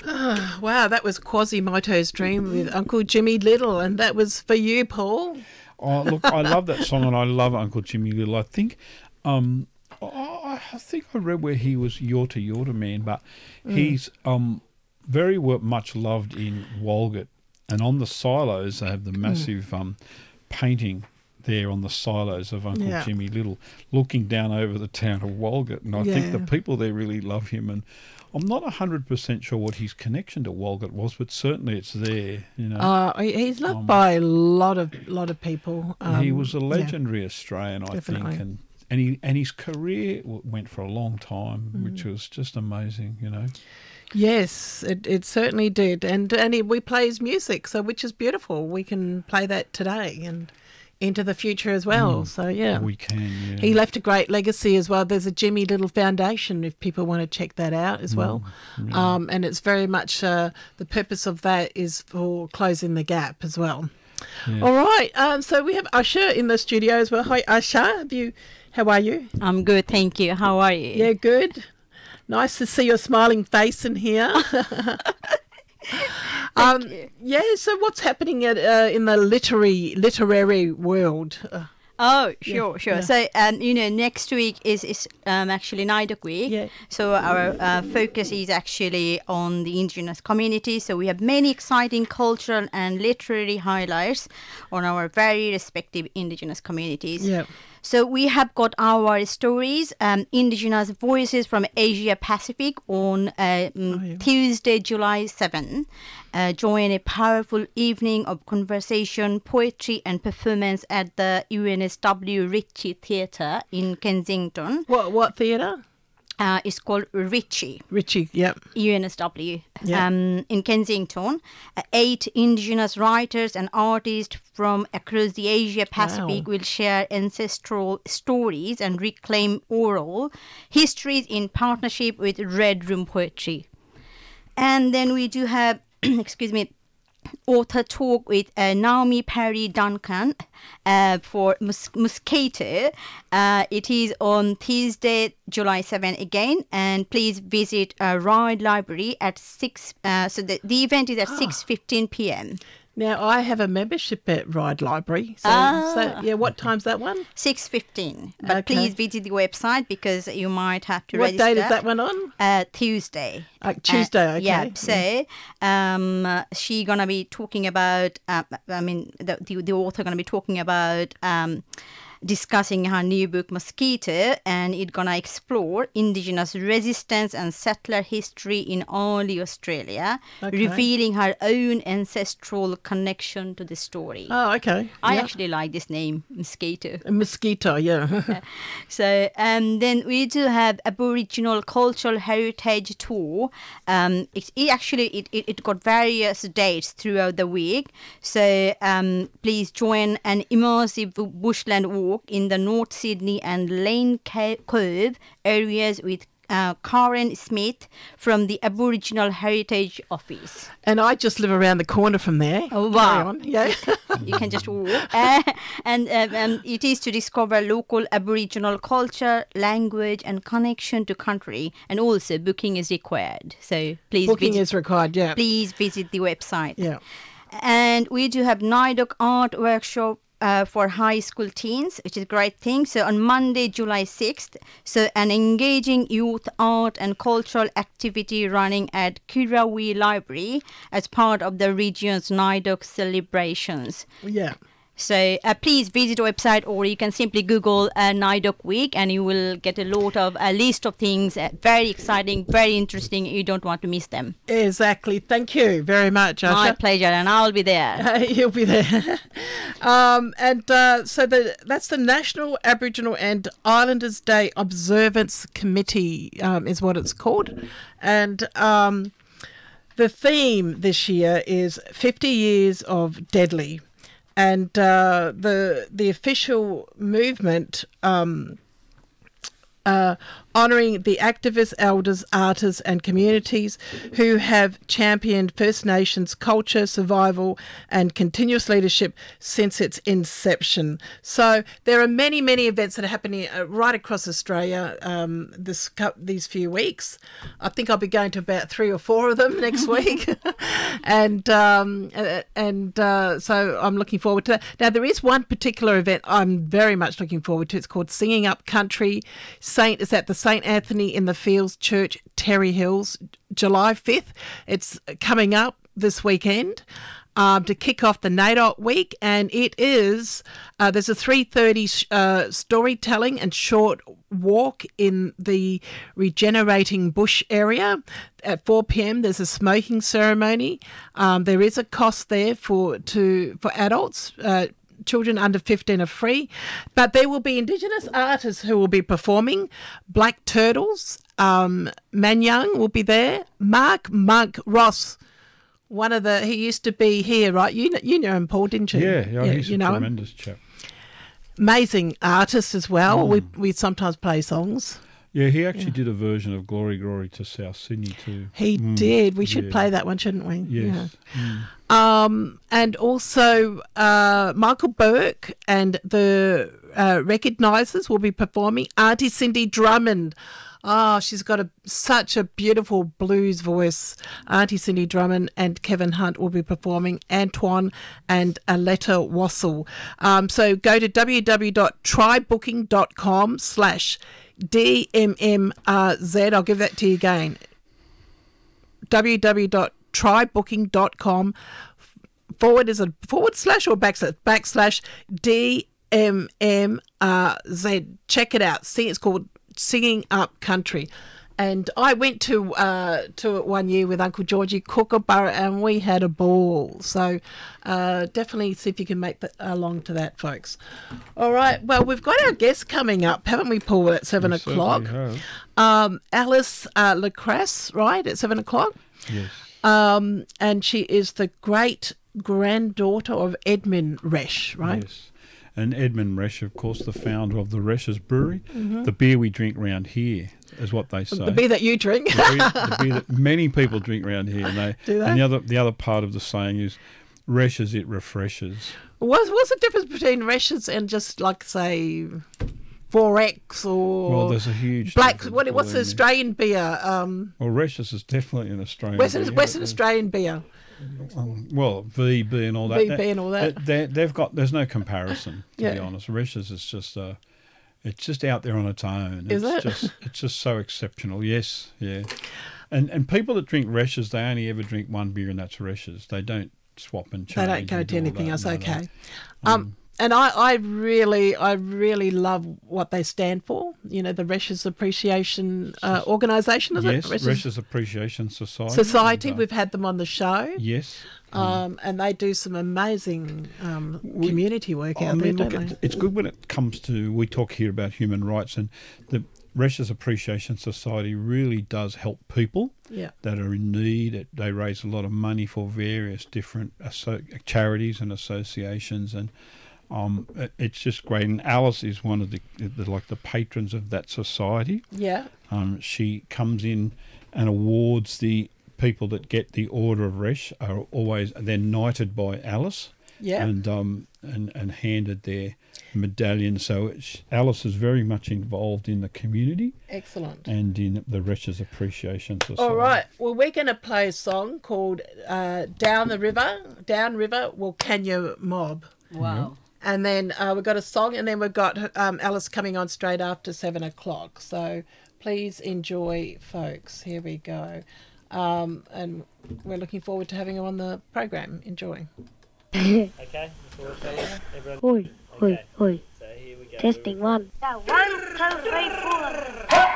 Wow, that was Quasimodo's Dream with Uncle Jimmy Little, and that was for you, Paul. Oh, look, I love that song, and I love Uncle Jimmy Little. I think I think I read where he was Yorta Yorta Man, but he's very much loved in Walgett. And on the silos, they have the massive painting there on the silos of Uncle Jimmy Little, looking down over the town of Walgett. And I think the people there really love him. And I'm not 100% sure what his connection to Walgett was, but certainly it's there. You know, he's loved by a lot of people. He was a legendary Australian, I think, and his career went for a long time, which was just amazing. You know. Yes, it certainly did, and we play his music, so which is beautiful. We can play that today and into the future as well. So we can. Yeah. He left a great legacy as well. There's a Jimmy Little Foundation if people want to check that out as well, and it's very much the purpose of that is for closing the gap as well. Yeah. All right, so we have Usha in the studio as well. Hi, Usha. How are you? I'm good, thank you. How are you? Yeah, good. Nice to see your smiling face in here. Thank you. Yeah, so what's happening in the literary world? Sure. Yeah. So, next week is actually NIDOC week. Yeah. So our focus is actually on the Indigenous community. So we have many exciting cultural and literary highlights on our very respective Indigenous communities. Yeah. So we have got our stories, Indigenous Voices from Asia Pacific on Tuesday, July 7. Join a powerful evening of conversation, poetry and performance at the UNSW Ritchie Theatre in Kensington. What theatre? It's called Ritchie. Ritchie, yep. UNSW in Kensington. 8 Indigenous writers and artists from across the Asia Pacific will share ancestral stories and reclaim oral histories in partnership with Red Room Poetry. And then we do have, author talk with Naomi Perry Duncan for Mosquito. It is on Tuesday, July 7 again, and please visit Ride Library at 6. So the event is at 6:15 p.m. Now, I have a membership at Ride Library. So what time's that one? 6:15. But please visit the website because you might have to register. What date is that one on? Tuesday. Tuesday, okay. Yeah, so she's going to be talking about, the author going to be talking about discussing her new book Mosquito, and it's going to explore Indigenous resistance and settler history in early Australia, revealing her own ancestral connection to the story. Oh, okay. I actually like this name, Mosquito. Mosquito, yeah. So, then we do have Aboriginal Cultural Heritage Tour. It got various dates throughout the week. So, please join an immersive bushland walk in the North Sydney and Lane Cove areas with Karen Smith from the Aboriginal Heritage Office. And I just live around the corner from there. Oh, wow. Yeah. You can just walk. And it is to discover local Aboriginal culture, language and connection to country. And also booking is required. So please is required, yeah. Please visit the website. Yeah. And we do have NIDOC art workshop for high school teens, which is a great thing. So on Monday, July 6th, so an engaging youth art and cultural activity running at Kirrawee Library as part of the region's NIDOC celebrations. Yeah. So please visit the website, or you can simply Google NIDOC Week and you will get a list of things, very exciting, very interesting. You don't want to miss them. Exactly. Thank you very much, Usha. My pleasure, and I'll be there. You'll be there. So that's the National Aboriginal and Islanders Day Observance Committee is what it's called. And the theme this year is 50 years of Deadly. And the official movement honouring the activists, elders, artists and communities who have championed First Nations culture, survival and continuous leadership since its inception. So there are many, many events that are happening right across Australia these few weeks. I think I'll be going to about 3 or 4 of them next week. and so I'm looking forward to that. Now, there is one particular event I'm very much looking forward to. It's called Singing Up Country. It's at the St Anthony in the Fields Church, Terry Hills, July 5th. It's coming up this weekend to kick off the NAIDOC week, and it is there's a 3:30 storytelling and short walk in the Regenerating Bush area. At 4 p.m. there's a smoking ceremony. There is a cost there for adults. Children under 15 are free, but there will be Indigenous artists who will be performing. Black Turtles, Manyang will be there. Mark Monk Ross, he used to be here, right? You know him, Paul, didn't you? Yeah, he's a tremendous chap. Amazing artist as well. We sometimes play songs. Yeah, he actually did a version of Glory, Glory to South Sydney too. He did. We should play that one, shouldn't we? Yes. Yeah. And also Michael Burke and the Recognisers will be performing. Auntie Cindy Drummond. Oh, she's got such a beautiful blues voice. Auntie Cindy Drummond and Kevin Hunt will be performing. Antoine and Aletta Wassell. So go to www.trybooking.com/DMMRZ. I'll give that to you again. www.trybooking.com/ is a / or /DMMRZ. Check it out. See, it's called Singing Up Country. And I went to it one year with Uncle Georgie Kookaburra, and we had a ball. So definitely see if you can make that along to that, folks. All right. Well, we've got our guest coming up, haven't we, Paul, at 7 o'clock? Alice Lacrasse, right, at 7 o'clock? Yes. And she is the great granddaughter of Edmund Resch, right? Yes. And Edmund Resch, of course, the founder of the Resch's Brewery. The beer we drink round here is what they say. The beer that you drink. the beer that many people drink round here. And do they? And the other part of the saying is, Resch's, it refreshes. What's the difference between Resch's and just, like, say, 4X or... Well, there's a huge... What's the Australian beer? Well, Resch's is definitely an Australian beer. Western Australian beer. Well, VB and all that. VB and all that. There's no comparison, to be honest. Resch's is just it's just out there on its own. It's just so exceptional. Yes, yeah. And people that drink Resch's, they only ever drink one beer, and that's Resch's. They don't swap and change. They don't go to anything else. No, okay. no. And I really love what they stand for. You know, the Resch's Appreciation Organisation, is it? Yes, Resch's Appreciation Society. And, we've had them on the show. Yes. And they do some amazing community work out there, don't they? It's good when it comes to, we talk here about human rights, and the Resch's Appreciation Society really does help people that are in need. They raise a lot of money for various different charities and associations, and it's just great. And Alice is one of the patrons of that society. Yeah. She comes in and awards the people that get the Order of Resch are always then knighted by Alice. Yeah. And handed their medallion. So Alice is very much involved in the community. Excellent. And in the Resch's Appreciation Society. All right. Well, we're going to play a song called Down River, Wilcannia Mob. Wow. And then we've got a song, and then we've got Alice coming on straight after 7 o'clock. So please enjoy, folks. Here we go. And we're looking forward to having her on the program. Enjoy. Okay, everyone. Oi. So here we go. Testing 1. 1, 2, 3, 4.